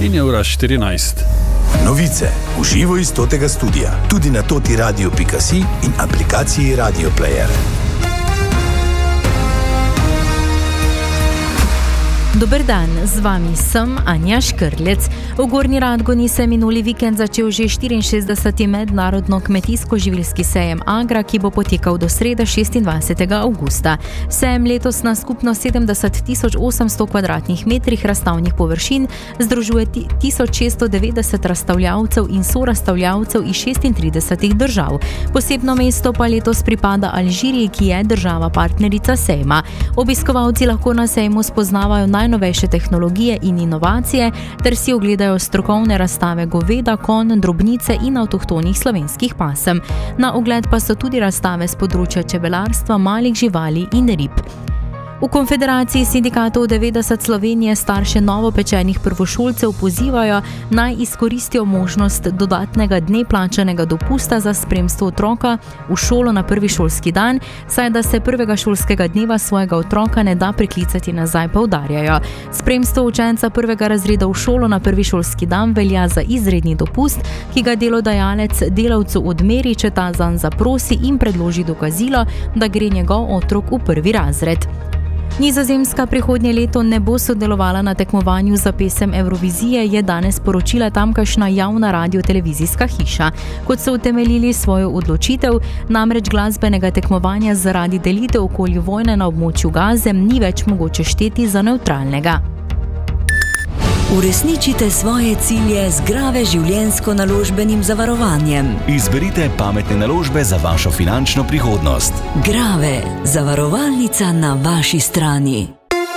In je ura 14. Novice v živo iz totega studia, tudi na totiradio.si in aplikaciji Radio Player. Dober dan, z vami sem Anja Škrlec. V Gornji Radgoni se minuli vikend začel že 64. mednarodno kmetijsko-živilski sejem Agra, ki bo potekal do srede 26. avgusta. Sejem letos na skupno 70.800 kvadratnih metrih razstavnih površin združuje 1690 razstavljavcev in sorazstavljavcev iz 36 držav. Posebno mesto pa letos pripada Alžiriji, ki je država partnerica sejma. Obiskovalci lahko na sejmu spoznavajo najnovejše tehnologije in inovacije ter si ogledajo strokovne razstave goveda, konj, drobnice in avtohtonih slovenskih pasem. Na ogled pa so tudi razstave s področja čebelarstva, malih živali in rib. V Konfederaciji sindikatov 90 Slovenije starše novopečenih prvošolcev pozivajo, naj izkoristijo možnost dodatnega dne plačanega dopusta za spremstvo otroka v šolo na prvi šolski dan, saj da se prvega šolskega dneva svojega otroka ne da priklicati nazaj, poudarjajo. Spremstvo učenca prvega razreda v šolo na prvi šolski dan velja za izredni dopust, ki ga delodajalec delavcu odmeri, če ta zanj zaprosi in predloži dokazilo, da gre njegov otrok v prvi razred. Nizozemska prihodnje leto ne bo sodelovala na tekmovanju za pesem Evrovizije, je danes poročila tamkajšnja javna radio-televizijska hiša. Kot so utemeljili svojo odločitev, namreč glasbenega tekmovanja zaradi delitev okoli vojne na območju Gaze ni več mogoče šteti za nevtralnega. Uresničite svoje cilje z Grave življenjsko-naložbenim zavarovanjem. Izberite pametne naložbe za vašo finančno prihodnost. Grave, zavarovalnica na vaši strani.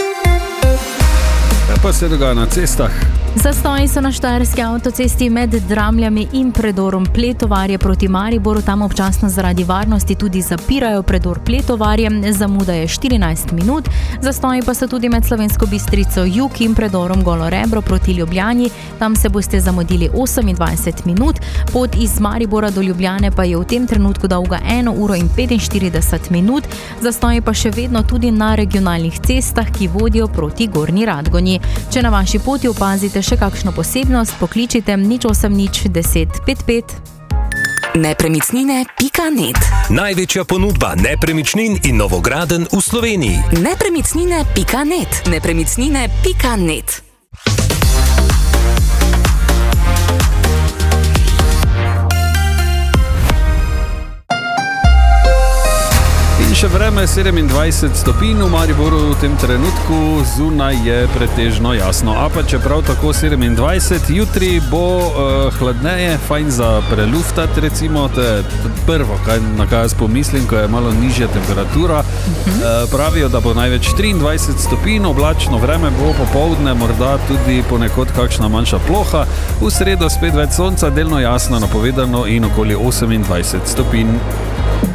Pa se dogaja na cestah. Zastoji so na štajerski avtocesti med Dramljami in predorom Pletovarje proti Mariboru. Tam občasno zaradi varnosti tudi zapirajo predor Pletovarje, zamuda je 14 minut. Zastoji pa so tudi med Slovensko Bistrico jug in predorom Golo Rebro proti Ljubljani. Tam se boste zamudili 28 minut. Pot iz Maribora do Ljubljane pa je v tem trenutku dolga 1 uro in 45 minut. Zastoji pa še vedno tudi na regionalnih cestah, ki vodijo proti Gornji Radgoni. Če na vaši poti opazite še kakšno posebnost, pokličite 0800 10 55. Nepremicnine.net. Največja ponudba nepremičnin in novogradenj v Sloveniji. Nepremicnine.net. Nepremicnine.net. Še vreme 27 stopinj v Mariboru v tem trenutku, zunaj je pretežno jasno. A pa čeprav tako 27, jutri bo hladneje, fajn za preluftati, recimo, to je prvo, na kaj jaz pomislim, ko je malo nižja temperatura. Pravijo, da bo največ 23 stopinj, oblačno vreme bo popoldne, morda tudi ponekod kakšna manjša ploha. V sredo spet več sonca, delno jasno napovedano in okoli 28 stopinj.